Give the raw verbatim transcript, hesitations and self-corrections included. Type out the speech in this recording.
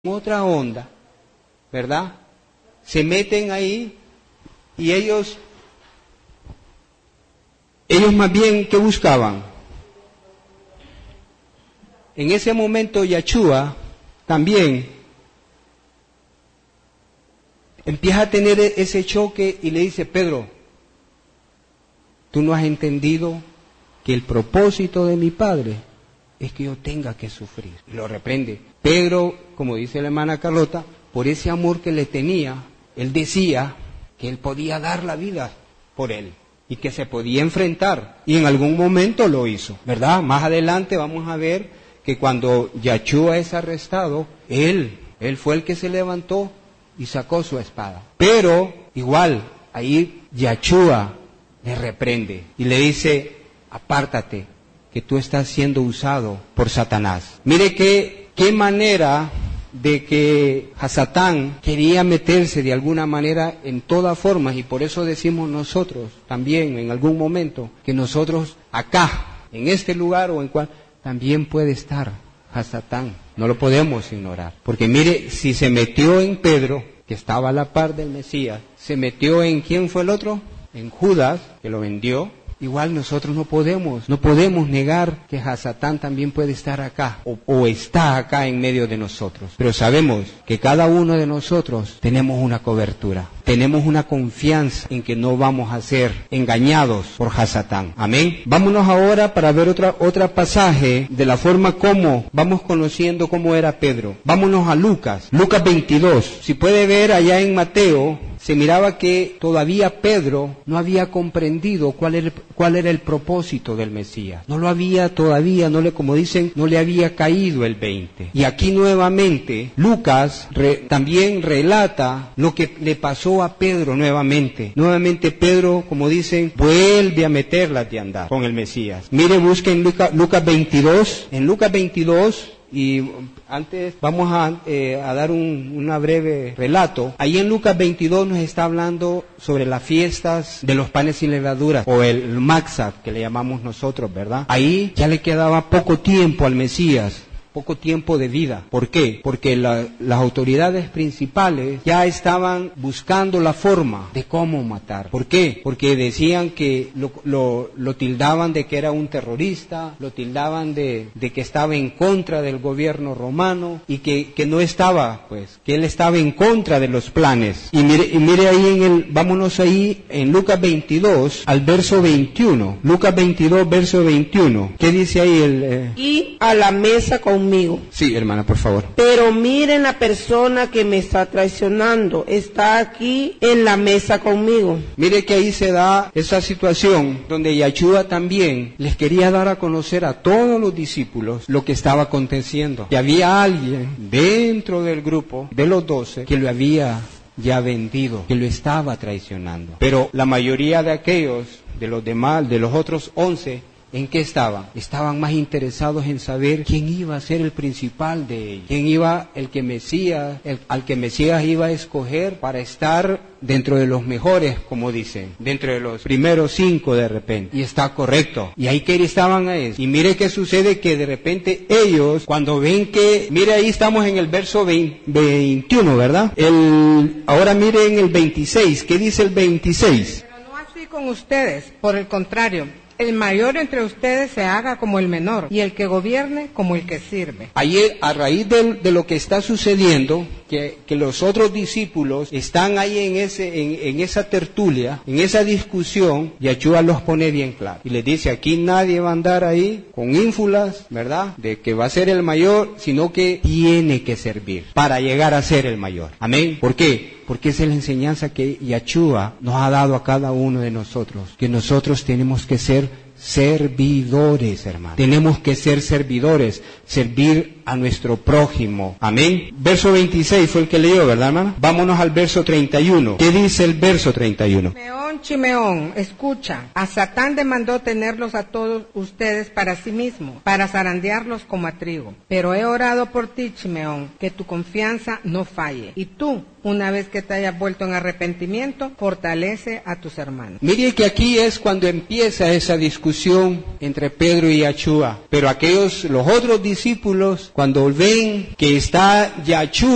otra onda, ¿verdad? Se meten ahí y ellos, ellos más bien, ¿qué buscaban? En ese momento Yachúa también empieza a tener ese choque y le dice: Pedro, tú no has entendido que el propósito de mi Padre es que yo tenga que sufrir. Y lo reprende. Pedro, como dice la hermana Carlota, por ese amor que le tenía, él decía que él podía dar la vida por él y que se podía enfrentar. Y en algún momento lo hizo, ¿verdad? Más adelante vamos a ver que cuando Yachúa es arrestado, él, él fue el que se levantó y sacó su espada. Pero igual, ahí Yachúa le reprende y le dice: apártate, que tú estás siendo usado por Satanás. Mire qué, qué manera de que Hasatán quería meterse de alguna manera en todas formas, y por eso decimos nosotros también en algún momento que nosotros acá, en este lugar o en cual, también puede estar Hasatán. No lo podemos ignorar, porque mire, si se metió en Pedro, que estaba a la par del Mesías, se metió en, ¿quién fue el otro? En Judas, que lo vendió. Igual nosotros no podemos, no podemos negar que Hasatán también puede estar acá, o, o está acá en medio de nosotros. Pero sabemos que cada uno de nosotros tenemos una cobertura, tenemos una confianza en que no vamos a ser engañados por Hasatán. Amén. Vámonos ahora para ver otra, otra pasaje de la forma como vamos conociendo cómo era Pedro. Vámonos a Lucas, Lucas veintidós. Si puede ver allá en Mateo, se miraba que todavía Pedro no había comprendido cuál era, cuál era el propósito del Mesías. No lo había todavía, no le, como dicen, no le había caído el veinte. Y aquí nuevamente Lucas re, también relata lo que le pasó a Pedro nuevamente. Nuevamente Pedro, como dicen, vuelve a meterlas de andar con el Mesías. Mire, busquen Lucas, Lucas veintidós. En Lucas veintidós, y antes vamos a, eh, a dar un una breve relato. Ahí en Lucas veintidós nos está hablando sobre las fiestas de los panes sin levadura, o el Matzah, que le llamamos nosotros, ¿verdad? Ahí ya le quedaba poco tiempo al Mesías, poco tiempo de vida. ¿Por qué? Porque la, las autoridades principales ya estaban buscando la forma de cómo matar. ¿Por qué? Porque decían que lo, lo, lo tildaban de que era un terrorista, lo tildaban de, de que estaba en contra del gobierno romano y que, que no estaba, pues, que él estaba en contra de los planes. Y mire, y mire ahí en el, vámonos ahí en Lucas veintidós al verso veintiuno. Lucas veintidós, verso veintiuno. ¿Qué dice ahí el...? Eh... Y a la mesa con Conmigo. Sí, hermana, por favor. Pero miren, la persona que me está traicionando está aquí en la mesa conmigo. Mire que ahí se da esa situación donde Yachúa también les quería dar a conocer a todos los discípulos lo que estaba aconteciendo. Que había alguien dentro del grupo de los doce que lo había ya vendido, que lo estaba traicionando. Pero la mayoría de aquellos, de los demás, de los otros once, ¿en qué estaban? Estaban más interesados en saber quién iba a ser el principal de ellos, quién iba, el que Mesías, el, al que Mesías iba a escoger para estar dentro de los mejores, como dicen, dentro de los primeros cinco de repente. Y está correcto. Y ahí que estaban a eso. Y mire qué sucede, que de repente ellos, cuando ven que, mire ahí estamos en el verso veinte, veintiuno, ¿verdad? El, ahora miren el veintiséis. ¿Qué dice el veintiséis? Pero no así con ustedes, por el contrario. El mayor entre ustedes se haga como el menor, y el que gobierne como el que sirve. Ahí, a raíz de, de lo que está sucediendo, que, que los otros discípulos están ahí en, ese, en, en esa tertulia, en esa discusión, Yachúa los pone bien claro. Y les dice, aquí nadie va a andar ahí con ínfulas, ¿verdad?, de que va a ser el mayor, sino que tiene que servir para llegar a ser el mayor. Amén. ¿Por qué? Porque esa es la enseñanza que Yachúa nos ha dado a cada uno de nosotros, que nosotros tenemos que ser servidores, hermano. Tenemos que ser servidores, servir a nuestro prójimo. Amén. Verso veintiséis fue el que leyó, ¿verdad, hermano? Vámonos al verso treinta y uno. ¿Qué dice el verso treinta y uno? Chimeón, Chimeón, escucha. A Satán demandó tenerlos a todos ustedes para sí mismo, para zarandearlos como a trigo. Pero he orado por ti, Chimeón, que tu confianza no falle. Y tú, una vez que te hayas vuelto en arrepentimiento, fortalece a tus hermanos. Mire que aquí es cuando empieza esa discusión entre Pedro y Yachúa. Pero aquellos, los otros discípulos, cuando ven que está Yachúa